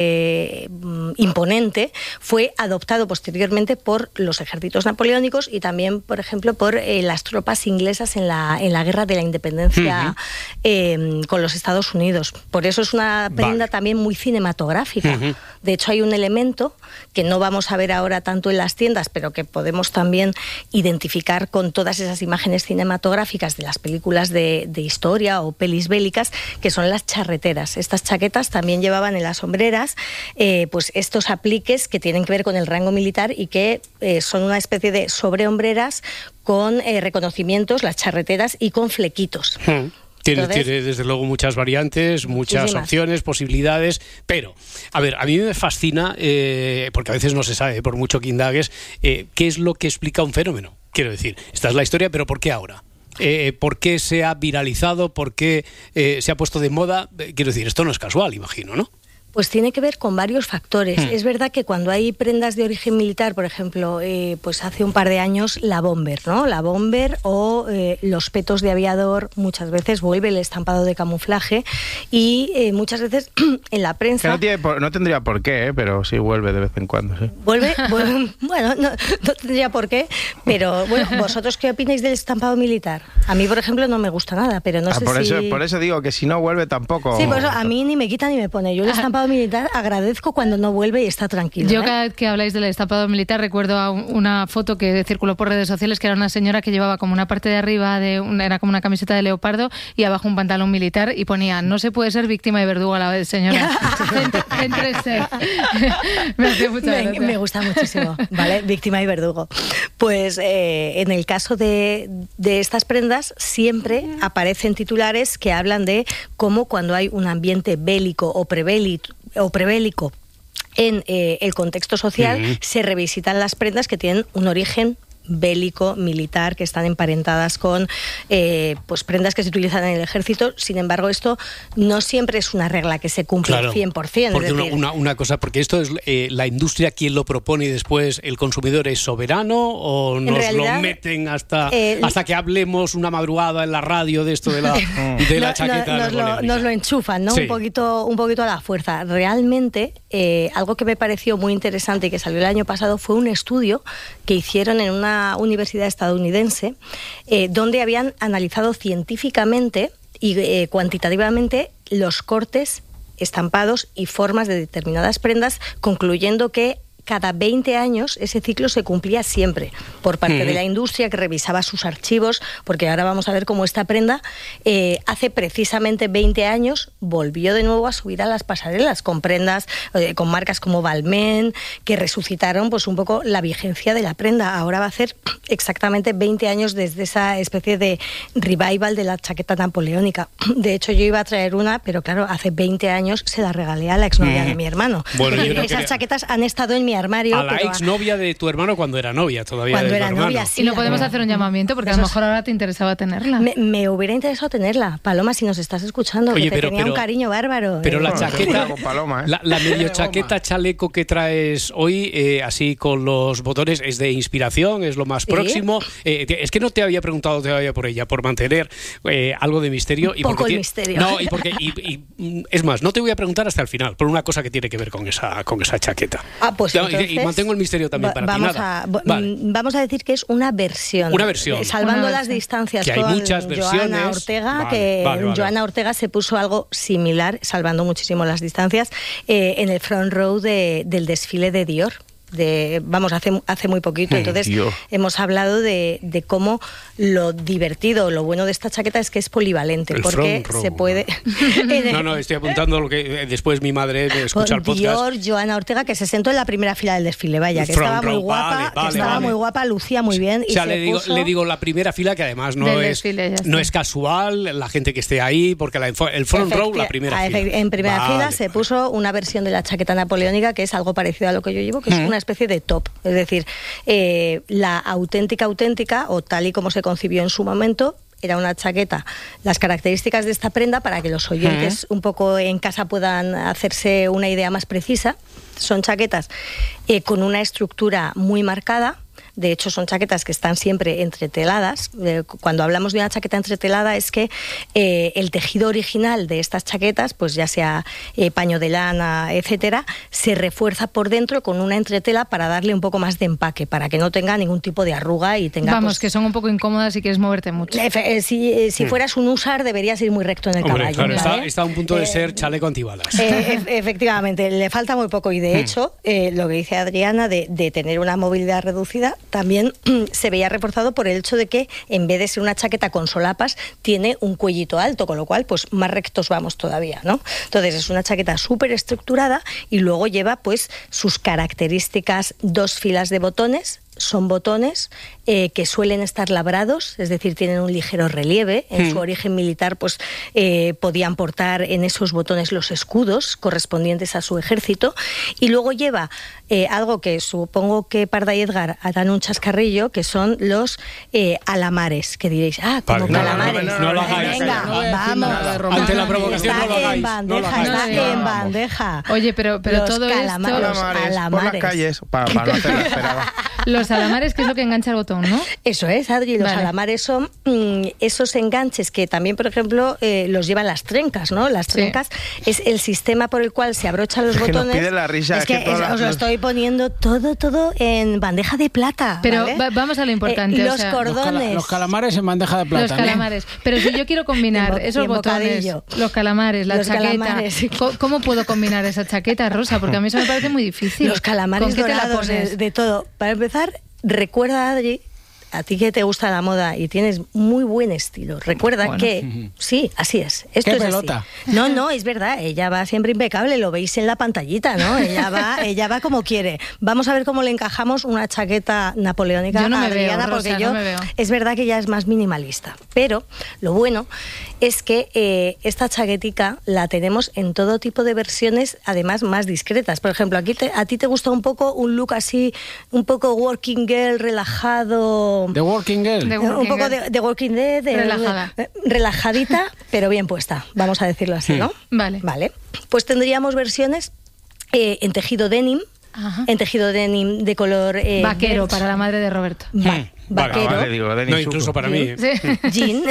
imponente, fue adoptado posteriormente por los ejércitos napoleónicos y también, por ejemplo, por las tropas inglesas en la guerra de la independencia con los Estados Unidos. Por eso es una prenda también muy cinematográfica. De hecho, hay un elemento que no vamos a ver ahora tanto en las tiendas, pero que podemos también identificar con todas esas imágenes cinematográficas de las películas de historia o pelis bélicas, que son las charreteras. Estas chaquetas también llevaban en las sombreras pues estos apliques que tienen que ver con el rango militar y que son una especie de sobrehombreras con reconocimientos, las charreteras, y con flequitos. Tiene desde luego muchas variantes, muchas opciones, posibilidades, pero, a ver, a mí me fascina, porque a veces no se sabe, por mucho que indagues, qué es lo que explica un fenómeno. Quiero decir, esta es la historia, pero ¿por qué ahora? ¿Por qué se ha viralizado? ¿Por qué se ha puesto de moda? Quiero decir, esto no es casual, imagino, ¿no? Pues tiene que ver con varios factores. Es verdad que cuando hay prendas de origen militar, por ejemplo, pues hace un par de años la bomber, ¿no? La bomber o los petos de aviador, muchas veces vuelve el estampado de camuflaje y muchas veces en la prensa... Que no tendría por qué, pero sí vuelve de vez en cuando, sí. Vuelve, bueno, no tendría por qué, pero bueno, ¿vosotros qué opináis del estampado militar? A mí, por ejemplo, no me gusta nada, pero no sé si... Por eso digo que si no vuelve tampoco... Sí, por eso a mí ni me quita ni me pone. Yo el estampado militar agradezco cuando no vuelve y está tranquilo. Yo cada vez que habláis del estampado militar recuerdo a una foto que circuló por redes sociales, que era una señora que llevaba como una parte de arriba era como una camiseta de leopardo y abajo un pantalón militar y ponía: no se puede ser víctima y verdugo a la vez, señora. Céntrese. Me hace mucha gracia. Me gusta muchísimo, ¿vale? Víctima y verdugo. Pues en el caso de estas prendas siempre aparecen titulares que hablan de cómo cuando hay un ambiente bélico o prebélico en el contexto social, se revisitan las prendas que tienen un origen bélico, militar, que están emparentadas con pues prendas que se utilizan en el ejército. Sin embargo, esto no siempre es una regla que se cumple al 100%. Porque es decir, una cosa, porque esto es la industria quien lo propone y después el consumidor es soberano, o nos realidad, lo meten hasta que hablemos una madrugada en la radio de esto de la chaqueta. Nos lo enchufan, ¿no? Sí. Un poquito a la fuerza. Realmente, algo que me pareció muy interesante y que salió el año pasado fue un estudio que hicieron en una universidad estadounidense, donde habían analizado científicamente y cuantitativamente los cortes, estampados y formas de determinadas prendas, concluyendo que cada 20 años ese ciclo se cumplía siempre por parte de la industria, que revisaba sus archivos, porque ahora vamos a ver cómo esta prenda hace precisamente 20 años volvió de nuevo a subir a las pasarelas con prendas, con marcas como Balmain, que resucitaron pues un poco la vigencia de la prenda. Ahora va a hacer exactamente 20 años desde esa especie de revival de la chaqueta napoleónica. De hecho, yo iba a traer una, pero claro, hace 20 años se la regalé a la exnovia de mi hermano. Bueno, esas chaquetas han estado en mi armario. A la exnovia de tu hermano cuando era novia todavía. Cuando de era novia, sí. Y no podemos hacer un llamamiento, porque a lo mejor ahora te interesaba tenerla. Me hubiera interesado tenerla. Paloma, si nos estás escuchando, oye, que tenía un cariño bárbaro. Pero la chaqueta, Paloma, la medio chaqueta chaleco que traes hoy, así con los botones, es de inspiración, es lo más próximo. Es que no te había preguntado todavía por ella, por mantener algo de misterio. Un poco el misterio. No, y es más, no te voy a preguntar hasta el final, por una cosa que tiene que ver con esa chaqueta. Pues entonces, y mantengo el misterio también para ti. Vamos a decir que es una versión. Una versión. Salvando las distancias, que hay con muchas versiones. Joana Ortega, Joana Ortega se puso algo similar, salvando muchísimo las distancias, en el front row del desfile de Dior. Hace muy poquito. Entonces hemos hablado de cómo lo divertido, lo bueno de esta chaqueta es que es polivalente, porque se puede... No, estoy apuntando lo que después mi madre me escucha el podcast. Dior, Joana Ortega, que se sentó en la primera fila del desfile, vaya, que estaba muy guapa, muy guapa, lucía muy bien. O sea, le digo la primera fila, que además no es casual, la gente que esté ahí, porque el front row, la primera fila. En primera fila se puso una versión de la chaqueta napoleónica, que es algo parecido a lo que yo llevo, que es una especie de top, es decir, la auténtica, o tal y como se concibió en su momento, era una chaqueta. Las características de esta prenda, para que los oyentes un poco en casa puedan hacerse una idea más precisa, son chaquetas con una estructura muy marcada, De hecho, son chaquetas que están siempre entreteladas. Cuando hablamos de una chaqueta entretelada es que el tejido original de estas chaquetas, pues ya sea paño de lana, etcétera, se refuerza por dentro con una entretela para darle un poco más de empaque, para que no tenga ningún tipo de arruga y tenga... Vamos, que son un poco incómodas si quieres moverte mucho. Si fueras un husar, deberías ir muy recto en el caballo. Claro, está a un punto de ser chaleco antibalas. Efectivamente, le falta muy poco y de hecho, lo que dice Adriana de tener una movilidad reducida también se veía reforzado por el hecho de que en vez de ser una chaqueta con solapas, tiene un cuellito alto, con lo cual pues más rectos vamos todavía, ¿no? Entonces es una chaqueta súper estructurada y luego lleva pues sus características 2 filas de botones. Son botones que suelen estar labrados, es decir, tienen un ligero relieve. En su origen militar, pues podían portar en esos botones los escudos correspondientes a su ejército. Y luego lleva algo que supongo que Parda y Edgar harán un chascarrillo, que son los alamares, que diréis, como calamares. No lo hagáis. Venga, vamos. Ante la provocación no lo hagáis. Está en bandeja. Oye, pero los todo calamares, esto... por las calles, para no hacer la esperada. Los alamares, que es lo que engancha el botón, ¿no? Eso es, Adri. Los alamares son esos enganches que también, por ejemplo, los llevan las trencas, ¿no? Las trencas es el sistema por el cual se abrochan los botones. Nos pide la risa. Es que os lo estoy poniendo todo en bandeja de plata. Pero ¿vale? Vamos a lo importante. Los cordones. Los calamares en bandeja de plata. Los calamares. Pero si yo quiero combinar esos botones, los calamares, la chaqueta, ¿cómo puedo combinar esa chaqueta, Rosa? Porque a mí eso me parece muy difícil. Los calamares dorados de todo. Para empezar, recuerda, Adri, a ti que te gusta la moda y tienes muy buen estilo, recuerda que sí, así es. Esto ¿Qué es pelota? Así. No, es verdad, ella va siempre impecable, lo veis en la pantallita, ¿no? Ella va como quiere. Vamos a ver cómo le encajamos una chaqueta napoleónica a Adriana, porque yo es verdad que ella es más minimalista, pero lo bueno es que esta chaquetica la tenemos en todo tipo de versiones, además más discretas. Por ejemplo, a ti te gusta un poco un look así, un poco working girl, relajado. ¿De working girl? Un poco de working girl. Relajada. Relajadita, pero bien puesta, vamos a decirlo así, ¿no? Vale. Pues tendríamos versiones en tejido denim, en tejido denim de color... vaquero, para la madre de Roberto. Vaquero. Vale, digo, no, incluso para mí. Jean,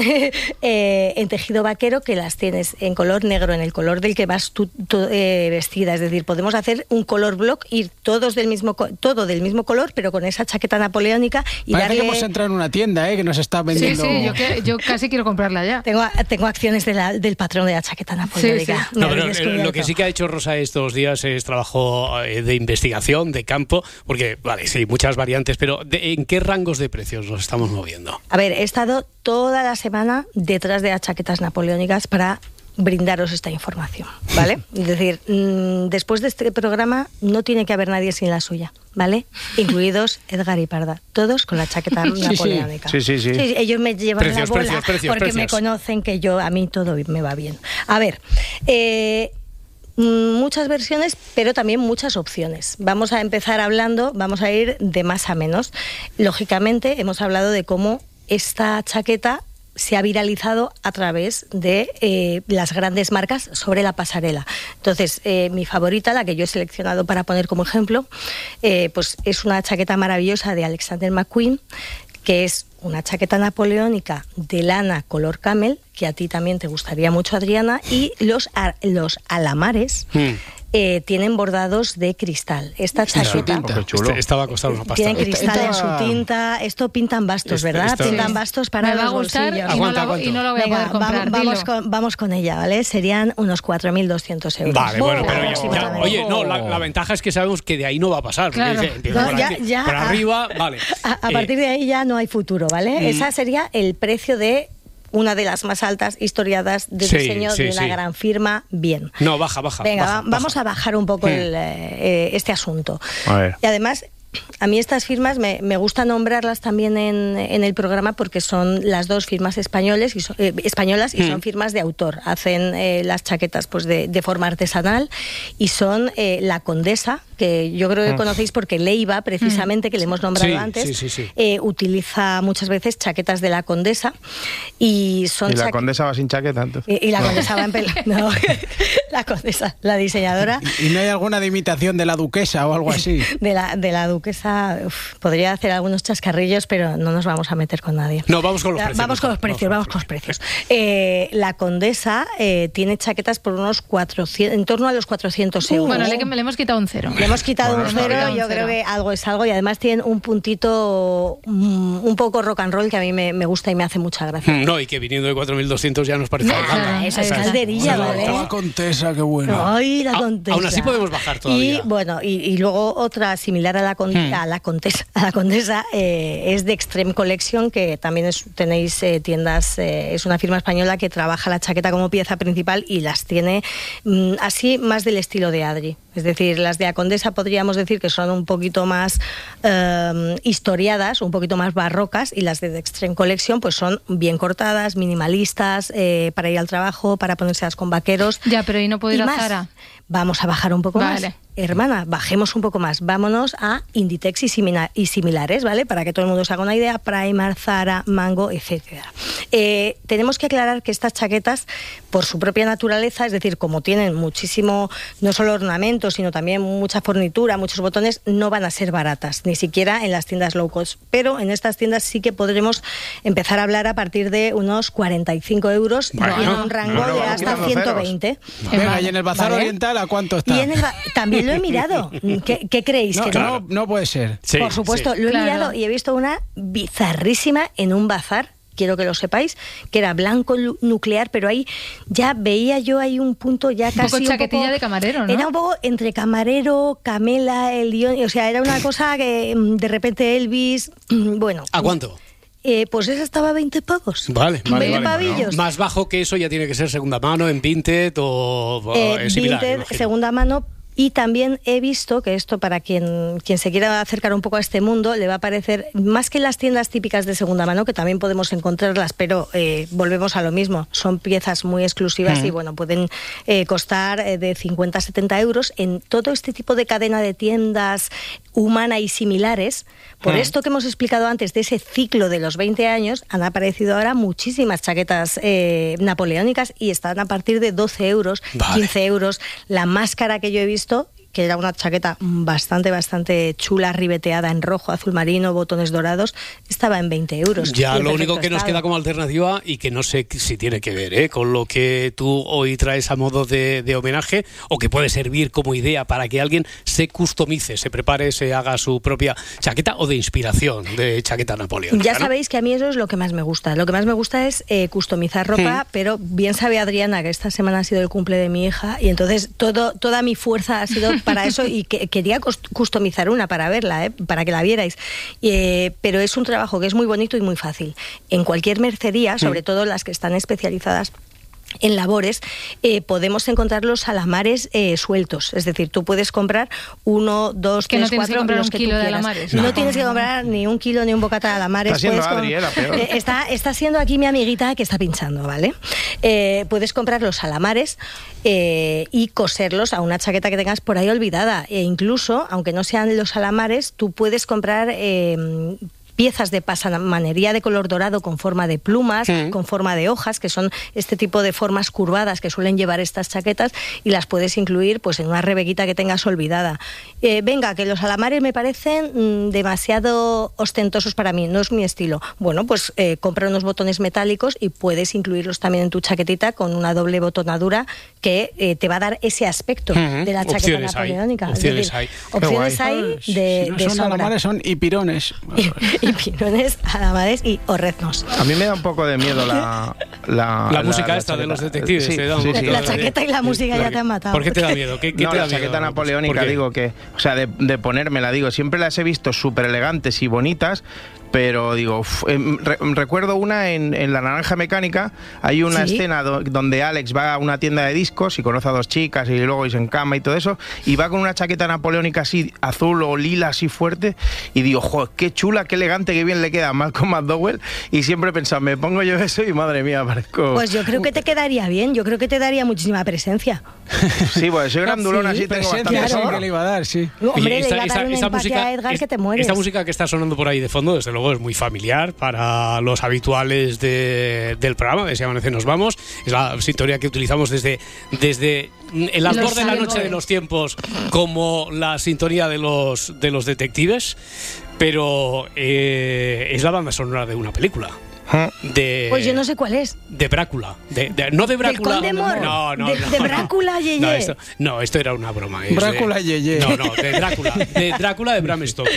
en tejido vaquero, que las tienes en color negro, en el color del que vas tú vestida. Es decir, podemos hacer un color block, ir todo del mismo color, pero con esa chaqueta napoleónica y Parece darle... que hemos entrado en una tienda, que nos está vendiendo... Sí, yo casi quiero comprarla ya. Tengo acciones del patrón de la chaqueta napoleónica. Sí. No, pero lo que sí que ha hecho Rosa estos días es trabajo de investigación, de campo, porque, vale, sí, muchas variantes, pero ¿en qué rangos de precios nos estamos moviendo? A ver, he estado toda la semana detrás de las chaquetas napoleónicas para brindaros esta información, ¿vale? Es decir, después de este programa no tiene que haber nadie sin la suya, ¿vale? Incluidos Edgar y Parda, todos con la chaqueta napoleónica. Sí. Ellos me llevan precios, la bola precios, porque me conocen que a mí todo me va bien. A ver, muchas versiones, pero también muchas opciones. Vamos a empezar vamos a ir de más a menos. Lógicamente, hemos hablado de cómo esta chaqueta se ha viralizado a través de las grandes marcas sobre la pasarela. Entonces, mi favorita, la que yo he seleccionado para poner como ejemplo, pues es una chaqueta maravillosa de Alexander McQueen, que es una chaqueta napoleónica de lana color camel, que a ti también te gustaría mucho, Adriana, y los alamares tienen bordados de cristal. Esta chaqueta esta va a costar una pasta. Tienen cristal en su tinta. Esto pintan bastos, ¿verdad? Pintan bastos para los bolsillos. Y no lo voy a poder comprar. Vamos con ella, ¿vale? Serían unos 4.200 euros. Vale, bueno, pero ya, oye, no, la ventaja es que sabemos que de ahí no va a pasar. Claro. Por arriba, vale. A partir de ahí ya no hay futuro, ¿vale? Esa sería el precio de una de las más altas historiadas de diseño de una gran firma. Bien. No, baja. Venga, vamos a bajar un poco este asunto. A ver. Y además, a mí estas firmas me gusta nombrarlas también en el programa porque son las dos firmas españolas y son firmas de autor. Hacen las chaquetas pues de forma artesanal y son La Condesa, que yo creo que conocéis porque Leiva, precisamente, que le hemos nombrado antes, utiliza muchas veces chaquetas de La Condesa y son... ¿Y La Condesa va sin chaqueta entonces? Y La Condesa va en no, La Condesa, la diseñadora... ¿Y no hay alguna de imitación de la Duquesa o algo así? de la Duquesa duquesa podría hacer algunos chascarrillos, pero no nos vamos a meter con nadie. No, vamos con los precios. Vamos con los precios. La condesa tiene chaquetas por unos 400, en torno a los 400 euros. Bueno, le hemos quitado un cero. Le hemos quitado un cero, yo creo que algo es algo, y además tienen un puntito un poco rock and roll que a mí me gusta y me hace mucha gracia. No, y que viniendo de 4.200 ya nos parece nada. Esa es calderilla, ¿vale? La Contesa, qué bueno. Ay, la Contesa. Aún así podemos bajar todavía. Y bueno, y luego otra similar a la Condesa es de Extreme Collection, que también tenéis tiendas, es una firma española que trabaja la chaqueta como pieza principal y las tiene así más del estilo de Adri. Es decir, las de la Condesa podríamos decir que son un poquito más historiadas, un poquito más barrocas, y las de The Extreme Collection pues son bien cortadas, minimalistas, para ir al trabajo, para ponérselas con vaqueros. Ya, pero ¿y no puedo ir a Zara? Vamos a bajar un poco más. Hermana, bajemos un poco más. Vámonos a Inditex y similares, ¿vale? Para que todo el mundo se haga una idea. Primark, Zara, Mango, etcétera. Tenemos que aclarar que estas chaquetas, por su propia naturaleza, es decir, como tienen muchísimo, no solo ornamentos, sino también mucha fornitura, muchos botones, no van a ser baratas, ni siquiera en las tiendas low cost. Pero en estas tiendas sí que podremos empezar a hablar a partir de unos 45 euros, y en un rango de hasta 120. Venga, y en el Bazar Oriental, ¿a cuánto está? Y también lo he mirado. ¿Qué creéis? No puede ser. Sí, por supuesto, lo he mirado y he visto una bizarrísima en un bazar, quiero que lo sepáis, que era blanco nuclear, pero ahí ya veía yo ahí un punto ya casi un poco chaquetilla de camarero, ¿no? Era un poco entre camarero, Camela, el Lion, o sea, era una cosa que de repente Elvis, bueno. ¿A cuánto? Pues esa estaba a 20 pavos. Vale. 20 pavillos. Más bajo que eso ya tiene que ser segunda mano, en Vinted o similar. Vinted, segunda mano. Y también he visto que esto, para quien se quiera acercar un poco a este mundo, le va a parecer, más que las tiendas típicas de segunda mano, que también podemos encontrarlas, pero volvemos a lo mismo, son piezas muy exclusivas y bueno, pueden costar de 50 a 70 euros en todo este tipo de cadena de tiendas Humana y similares. Por esto que hemos explicado antes de ese ciclo de los 20 años, han aparecido ahora muchísimas chaquetas napoleónicas y están a partir de 12 euros, 15 euros. La más cara que yo he visto, que era una chaqueta bastante chula, ribeteada en rojo, azul marino, botones dorados, estaba en 20 euros. Ya, lo único que nos queda como alternativa, y que no sé si tiene que ver con lo que tú hoy traes a modo de homenaje, o que puede servir como idea para que alguien se customice, se prepare, se haga su propia chaqueta, o de inspiración de chaqueta napoleónica. Ya sabéis que a mí eso es lo que más me gusta. Lo que más me gusta es customizar ropa, pero bien sabe Adriana que esta semana ha sido el cumple de mi hija, y entonces toda mi fuerza ha sido para eso, y quería customizar una para verla, para que la vierais. Pero es un trabajo que es muy bonito y muy fácil. En cualquier mercería, sobre todo las que están especializadas en labores, podemos encontrar los alamares sueltos. Es decir, tú puedes comprar 1, 2, 3, 4, los que tú quieras. No tienes que comprar ni un kilo ni un bocata de alamares. Está siendo Adri, la peor. Está siendo aquí mi amiguita que está pinchando, ¿vale? Puedes comprar los alamares y coserlos a una chaqueta que tengas por ahí olvidada. E incluso, aunque no sean los alamares, tú puedes comprar piezas de pasamanería de color dorado con forma de plumas, con forma de hojas, que son este tipo de formas curvadas que suelen llevar estas chaquetas, y las puedes incluir pues en una rebequita que tengas olvidada. Venga, que los alamares me parecen demasiado ostentosos para mí, no es mi estilo. Bueno, pues compra unos botones metálicos y puedes incluirlos también en tu chaquetita con una doble botonadura que te va a dar ese aspecto de la chaqueta napoleónica. Opciones hay. Opciones hay de si no son sobra. Alamares, son hipirones. Pirones, alamares y orreznos. A mí me da un poco de miedo la música esta de los detectives. Sí, la chaqueta y la música ya te han matado. ¿Por qué te da miedo? ¿Qué te da la miedo? chaqueta napoleónica, digo que, o sea, de ponérmela, digo, siempre las he visto súper elegantes y bonitas, pero digo, recuerdo una en La Naranja Mecánica, hay una escena donde Alex va a una tienda de discos y conoce a dos chicas y luego se encama y todo eso, y va con una chaqueta napoleónica así, azul o lila así fuerte, y digo, joder, qué chula, qué elegante, qué bien le queda a Malcolm McDowell, y siempre he pensado, me pongo yo eso y madre mía, parezco... Pues yo creo que te quedaría bien, yo creo que te daría muchísima presencia. Sí, pues soy grandulón, así tengo bastante... Claro. Que le iba a dar, sí. Hombre, le iba a dar una empatia a Edgar que te mueres. Esta música que está sonando por ahí de fondo, desde luego luego es muy familiar para los habituales del programa, de Si Amanece Nos Vamos. Es la sintonía que utilizamos desde el albor de la noche de los tiempos como la sintonía de los detectives, pero es la banda sonora de una película. Pues yo no sé cuál es. De Brácula. No de Brácula. ¿Del Conde Mor? No. De Brácula Yeye. Esto era una broma. Brácula Yeye. No, de Drácula. De Drácula de Bram Stoker.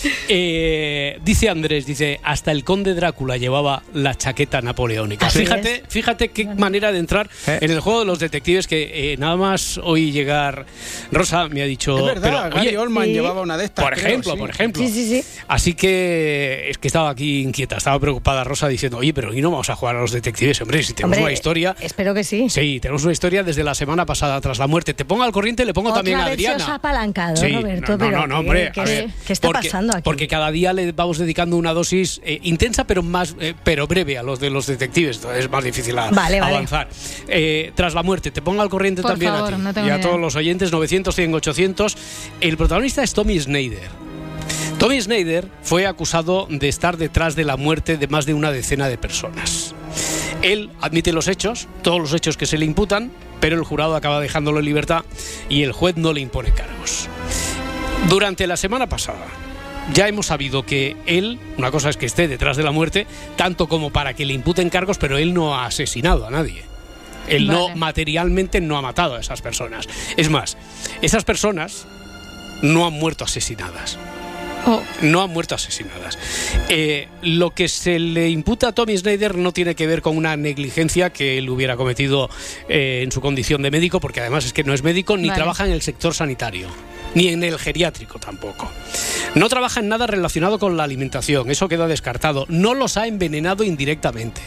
Dice Andrés, hasta el conde Drácula llevaba la chaqueta napoleónica. Fíjate qué manera de entrar en el juego de los detectives, que nada más oí llegar Rosa me ha dicho... Es verdad, Gary Oldman llevaba una de estas. Por ejemplo. Sí. Así que es que estaba aquí inquieta, estaba preocupada Rosa diciendo, oye, pero ¿y no vamos a jugar a los detectives? Hombre, si tenemos una historia... Espero que sí. Sí, tenemos una historia desde la semana pasada, tras la muerte. Te pongo al corriente, le pongo también a Adriana. Otra vez se os ha apalancado, sí, Roberto. No, hombre. ¿Qué está pasando aquí? Porque cada día le vamos dedicando una dosis intensa, pero breve a los de los detectives. Entonces es más difícil avanzar. Tras la muerte, te pongo al corriente por también favor, a ti. No y a todos los oyentes, 900, 100, 800. El protagonista es Tommy Snyder. Tommy Snyder fue acusado de estar detrás de la muerte de más de una decena de personas. Él admite los hechos, todos los hechos que se le imputan, pero el jurado acaba dejándolo en libertad y el juez no le impone cargos. Durante la semana pasada ya hemos sabido que él, una cosa es que esté detrás de la muerte, tanto como para que le imputen cargos, pero él no ha asesinado a nadie. Él no, materialmente no ha matado a esas personas. Es más, esas personas no han muerto asesinadas. No han muerto asesinadas. Lo que se le imputa a Tommy Snyder no tiene que ver con una negligencia que él hubiera cometido en su condición de médico, porque además es que no es médico ni trabaja en el sector sanitario, ni en el geriátrico tampoco. No trabaja en nada relacionado con la alimentación, eso queda descartado. No los ha envenenado indirectamente.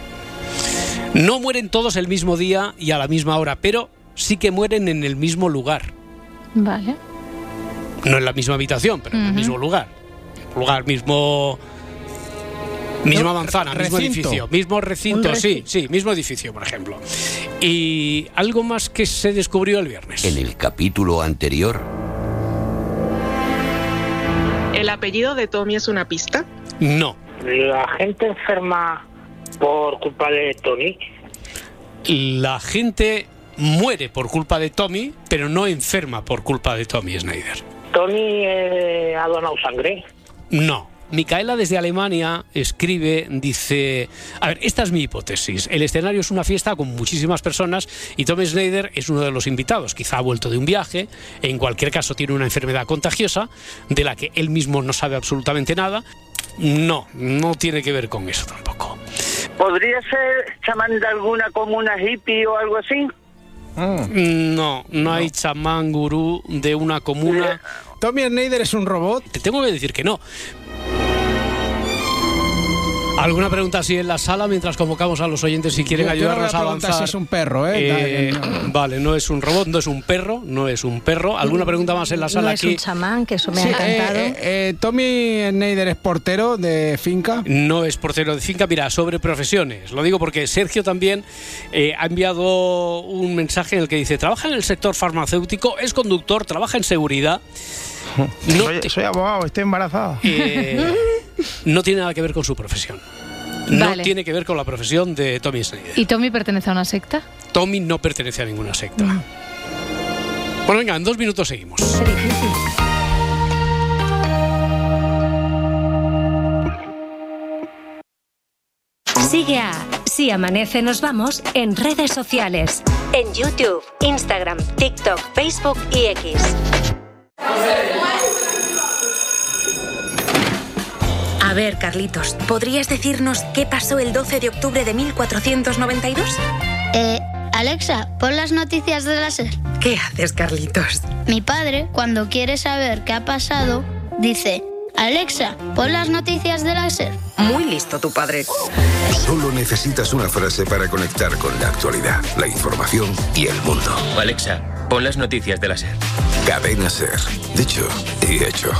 No mueren todos el mismo día y a la misma hora, pero sí que mueren en el mismo lugar. Vale. No en la misma habitación, pero en el mismo lugar. Misma manzana, mismo edificio, mismo recinto, sí, mismo edificio, por ejemplo. Y algo más que se descubrió el viernes. En el capítulo anterior. ¿El apellido de Tommy es una pista? No. ¿La gente enferma por culpa de Tony? La gente muere por culpa de Tommy, pero no enferma por culpa de Tommy Snyder. ¿Tony ha donado sangre? No. Micaela desde Alemania escribe, dice... A ver, esta es mi hipótesis. El escenario es una fiesta con muchísimas personas y Tommy Snyder es uno de los invitados. Quizá ha vuelto de un viaje, en cualquier caso tiene una enfermedad contagiosa de la que él mismo no sabe absolutamente nada. No tiene que ver con eso tampoco. ¿Podría ser chamán de alguna comuna hippie o algo así? No hay chamán gurú de una comuna. ¿Tommy Snyder es un robot? Te tengo que decir que no. ¿Alguna pregunta así en la sala mientras convocamos a los oyentes si quieren ayudarnos a avanzar? Si es un perro, Vale, no es un robot, no es un perro. ¿Alguna pregunta más en la sala aquí? No es un chamán, que eso me ha encantado. ¿Tommy Snyder es portero de finca? No es portero de finca. Mira, sobre profesiones. Lo digo porque Sergio también ha enviado un mensaje en el que dice: trabaja en el sector farmacéutico, es conductor, trabaja en seguridad. Soy abogado, estoy embarazada. No tiene nada que ver con su profesión. No tiene que ver con la profesión de Tommy Snyder. ¿Y Tommy pertenece a una secta? Tommy no pertenece a ninguna secta. Bueno, venga, en 2 minutos seguimos. Sigue a Si Amanece Nos Vamos en redes sociales. En YouTube, Instagram, TikTok, Facebook y X. A ver, Carlitos, ¿podrías decirnos qué pasó el 12 de octubre de 1492? Alexa, pon las noticias de la SER. ¿Qué haces, Carlitos? Mi padre, cuando quiere saber qué ha pasado, dice: Alexa, pon las noticias de la SER. Muy listo tu padre. Solo necesitas una frase para conectar con la actualidad, la información y el mundo. Alexa, pon las noticias de la SER. Cadena SER. Dicho y hecho.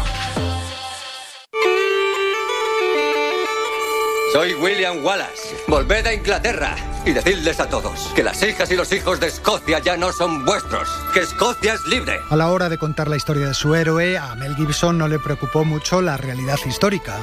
Soy William Wallace. Volved a Inglaterra y decidles a todos que las hijas y los hijos de Escocia ya no son vuestros, que Escocia es libre. A la hora de contar la historia de su héroe, a Mel Gibson no le preocupó mucho la realidad histórica.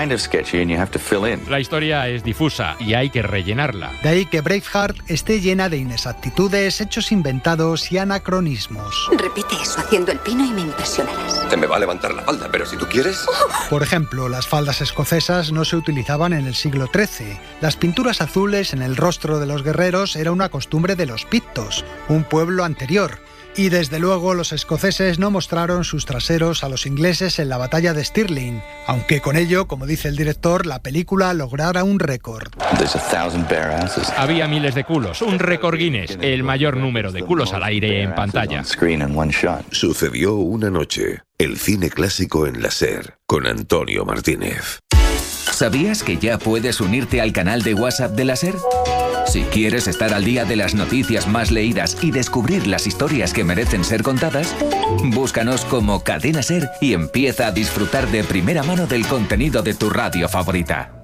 La historia es difusa y hay que rellenarla. De ahí que Braveheart esté llena de inexactitudes, hechos inventados y anacronismos. Repite eso haciendo el pino y me impresionarás. Te me va a levantar la falda, pero si tú quieres... Por ejemplo, las faldas escocesas no se utilizaban en el siglo XIII. Las pinturas azules en el rostro de los guerreros era una costumbre de los pictos, un pueblo anterior. Y desde luego los escoceses no mostraron sus traseros a los ingleses en la batalla de Stirling, aunque con ello, como dice el director, la película lograra un récord. Había miles de culos, un récord Guinness, el mayor número de culos al aire en pantalla. Sucedió una noche, el cine clásico en la SER, con Antonio Martínez. ¿Sabías que ya puedes unirte al canal de WhatsApp de la SER? Si quieres estar al día de las noticias más leídas y descubrir las historias que merecen ser contadas, búscanos como Cadena SER y empieza a disfrutar de primera mano del contenido de tu radio favorita.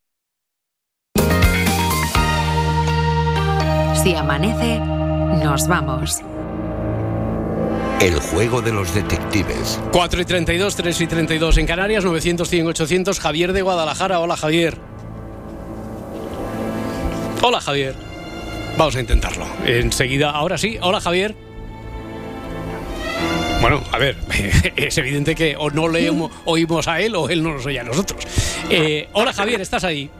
Si amanece, nos vamos. El juego de los detectives. 4:32, 3:32 en Canarias, 900-100-800. Javier de Guadalajara. Hola, Javier. Hola, Javier. Vamos a intentarlo enseguida. Ahora sí. Hola, Javier. Bueno, a ver, es evidente que o no le oímos a él o él no nos oye a nosotros. Hola, Javier, ¿estás ahí?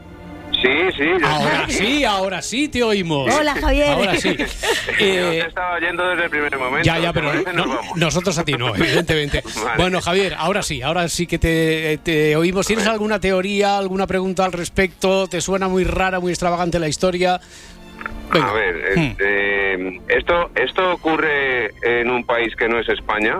Sí. Ahora sí te oímos. Hola, Javier. Ahora sí. Yo te estaba oyendo desde el primer momento. Ya, pero nosotros a ti no, evidentemente. Vale. Bueno, Javier, ahora sí que te oímos. ¿Tienes alguna teoría, alguna pregunta al respecto? ¿Te suena muy rara, muy extravagante la historia? Venga. A ver, ¿esto ocurre en un país que no es España?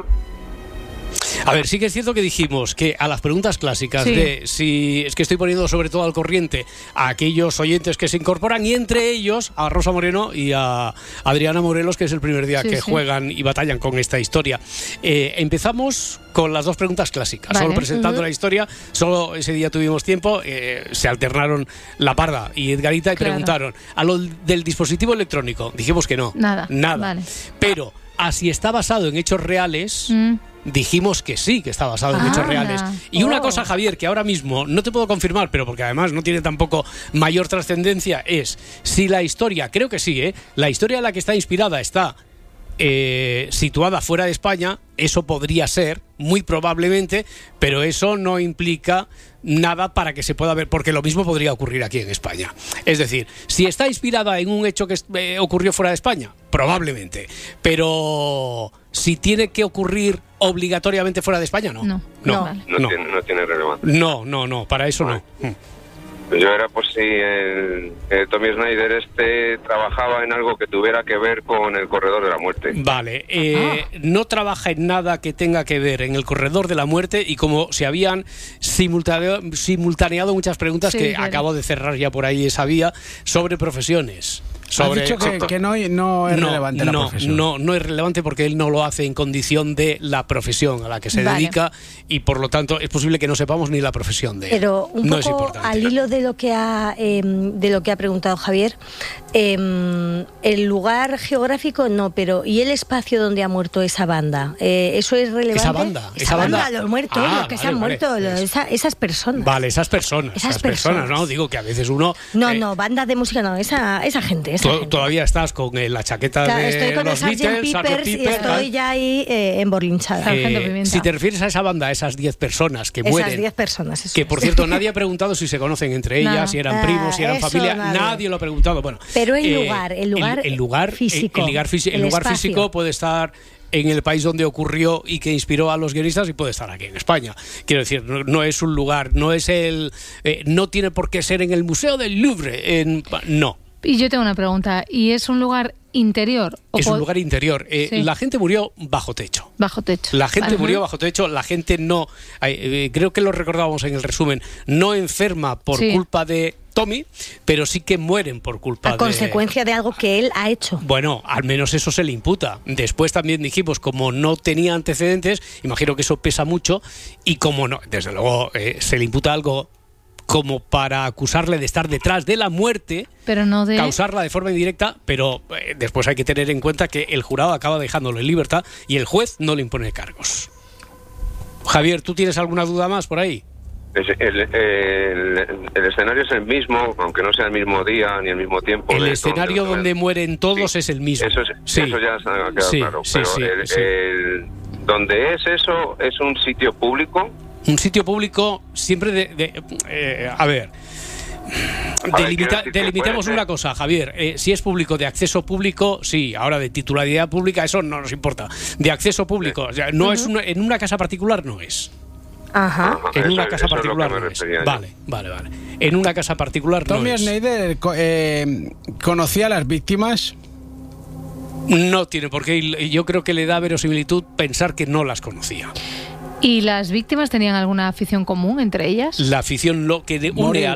A ver, sí que es cierto que dijimos que a las preguntas clásicas de si es que estoy poniendo sobre todo al corriente a aquellos oyentes que se incorporan, y entre ellos a Rosa Moreno y a Adriana Morelos, que es el primer día que juegan y batallan con esta historia. Empezamos con las dos preguntas clásicas, solo presentando la historia. Solo ese día tuvimos tiempo, se alternaron La Parda y Edgarita y preguntaron a lo del dispositivo electrónico. Dijimos que no, nada. Vale. Pero a si está basado en hechos reales, dijimos que sí, que está basado en hechos reales. Y una cosa, Javier, que ahora mismo no te puedo confirmar, pero porque además no tiene tampoco mayor trascendencia, es si la historia, creo que sí, la historia en la que está inspirada está situada fuera de España. Eso podría ser, muy probablemente, pero eso no implica nada para que se pueda ver, porque lo mismo podría ocurrir aquí en España. Es decir, si está inspirada en un hecho que ocurrió fuera de España, probablemente, pero si tiene que ocurrir obligatoriamente fuera de España, no tiene relevancia. No, para eso no. Yo era por si Tommy Snyder trabajaba en algo que tuviera que ver con el Corredor de la Muerte. Vale, no trabaja en nada que tenga que ver en el Corredor de la Muerte, y como se habían simultaneado muchas preguntas acabo de cerrar ya por ahí esa vía sobre profesiones. Has dicho que no es relevante la profesión. No es relevante porque él no lo hace en condición de la profesión a la que se dedica, y por lo tanto es posible que no sepamos ni la profesión de él. Pero un no poco es importante. Al hilo de lo que ha preguntado Javier, el lugar geográfico no, pero ¿y el espacio donde ha muerto esa banda? ¿Eso es relevante? Esa banda, los muertos, los que se han muerto, esas personas. Vale, esas personas, ¿no? Digo que a veces uno... No, banda de música no, esa gente. Todavía estás con la chaqueta de con los Beatles, Peppers, y estoy ya ahí emborlinchada. Si te refieres a esa banda, a esas 10 personas que mueren, esas 10 personas, que por cierto nadie ha preguntado si se conocen entre ellas, si eran primos, si eran familia, nadie lo ha preguntado. Bueno, pero el lugar físico, el lugar físico puede estar en el país donde ocurrió y que inspiró a los guionistas, y puede estar aquí en España. Quiero decir, no es un lugar, no tiene por qué ser en el Museo del Louvre, no. Y yo tengo una pregunta, ¿y es un lugar interior? Es un lugar interior. La gente murió bajo techo. Bajo techo. La gente murió bajo techo. La gente no, creo que lo recordábamos en el resumen, no enferma por culpa de Tommy, pero sí que mueren por culpa a consecuencia de algo que él ha hecho. Bueno, al menos eso se le imputa. Después también dijimos, como no tenía antecedentes, imagino que eso pesa mucho, y como no, desde luego se le imputa algo como para acusarle de estar detrás de la muerte, pero no de causarla de forma indirecta, pero después hay que tener en cuenta que el jurado acaba dejándolo en libertad y el juez no le impone cargos. Javier, ¿tú tienes alguna duda más por ahí? El escenario es el mismo, aunque no sea el mismo día ni el mismo tiempo. El escenario donde mueren todos es el mismo. Eso ya ha quedado claro. Pero donde es eso, ¿es un sitio público? Un sitio público siempre a ver, delimitemos una cosa, Javier. Si es público, de acceso público, sí. Ahora, de titularidad pública, eso no nos importa. De acceso público, o sea, no es en una casa particular, no es. Ajá. En una casa particular no es. Vale. En una casa particular no es. Tommy Schneider conocía a las víctimas. No tiene por qué. Yo creo que le da verosimilitud pensar que no las conocía. ¿Y las víctimas tenían alguna afición común entre ellas? La afición, lo que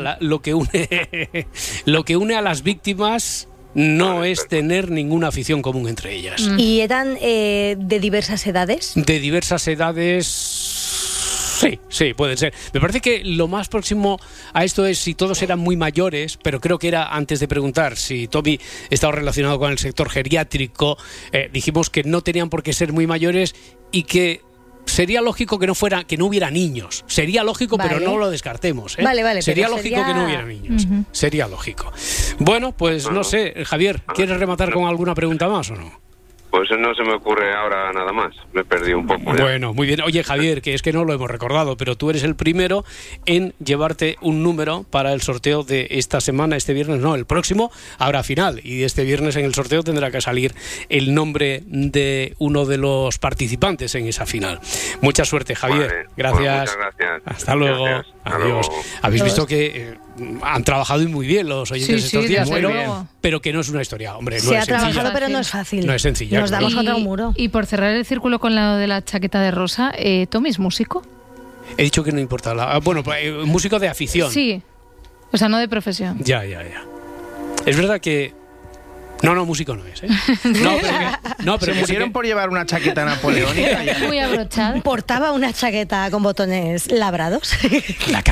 une a las víctimas no es tener ninguna afición común entre ellas. ¿Y eran de diversas edades? De diversas edades. Sí, pueden ser. Me parece que lo más próximo a esto es si todos eran muy mayores, pero creo que era, antes de preguntar si Tommy estaba relacionado con el sector geriátrico, dijimos que no tenían por qué ser muy mayores y que sería lógico que no hubiera niños. Sería lógico, pero no lo descartemos. Vale. Sería lógico que no hubiera niños. Sería lógico. Bueno, pues no sé, Javier, ¿quieres rematar con alguna pregunta más o no? Pues no se me ocurre ahora nada más. Me perdí un poco. Bueno, muy bien. Oye, Javier, que es que no lo hemos recordado, pero tú eres el primero en llevarte un número para el sorteo de esta semana, este viernes, no, el próximo, habrá final. Y este viernes en el sorteo tendrá que salir el nombre de uno de los participantes en esa final. Mucha suerte, Javier. Vale, gracias. Muchas gracias. Hasta luego. Gracias. Adiós. Habéis visto que han trabajado muy bien los oyentes estos días, pero que no es una historia, hombre, no se es ha trabajado, pero no es fácil. No es sencilla. Nos damos contra un muro. Y por cerrar el círculo con lo de la chaqueta de rosa, ¿Tommy es músico? He dicho que no importa. Músico de afición. Sí, o sea, no de profesión. Ya. Es verdad que... No, músico no es, ¿eh? No, pero se pusieron por llevar una chaqueta napoleónica. Muy abrochada. Portaba una chaqueta con botones labrados. La